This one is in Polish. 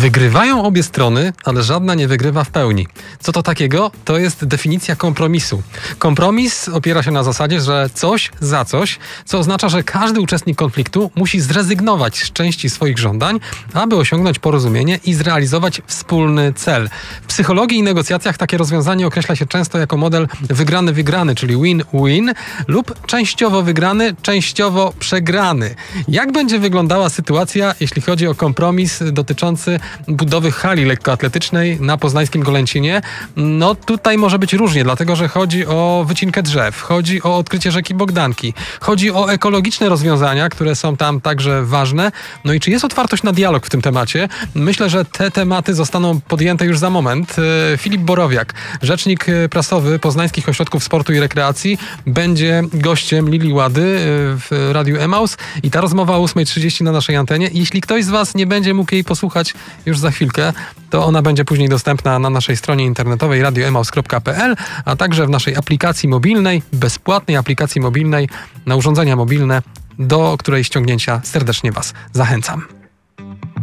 Wygrywają obie strony, ale żadna nie wygrywa w pełni. Co to takiego? To jest definicja kompromisu. Kompromis opiera się na zasadzie, że coś za coś, co oznacza, że każdy uczestnik konfliktu musi zrezygnować z części swoich żądań, aby osiągnąć porozumienie i zrealizować wspólny cel. W psychologii i negocjacjach takie rozwiązanie określa się często jako model wygrany-wygrany, czyli win-win lub częściowo wygrany, częściowo przegrany. Jak będzie wyglądała sytuacja, jeśli chodzi o kompromis dotyczący budowy hali lekkoatletycznej na poznańskim Golęcinie? No tutaj może być różnie, dlatego że chodzi o wycinkę drzew, chodzi o odkrycie rzeki Bogdanki, chodzi o ekologiczne rozwiązania, które są tam także ważne. No i czy jest otwartość na dialog w tym temacie? Myślę, że te tematy zostaną podjęte już za moment. Filip Borowiak, rzecznik prasowy Poznańskich Ośrodków Sportu i Rekreacji, będzie gościem Lili Łady w Radiu Emaus i ta rozmowa o 8:30 na naszej antenie. Jeśli ktoś z Was nie będzie mógł jej posłuchać już za chwilkę, to ona będzie później dostępna na naszej stronie internetowej radioemaus.pl, a także w naszej aplikacji mobilnej, bezpłatnej aplikacji mobilnej na urządzenia mobilne, do której ściągnięcia serdecznie Was zachęcam.